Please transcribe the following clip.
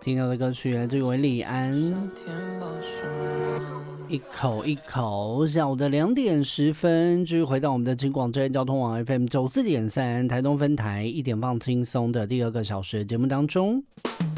听到的歌曲来自于韦礼安，一口一口。下午的2:10，继续回到我们的金广职业交通网 FM 94.3台东分台1点放轻松的第2个小时节目当中。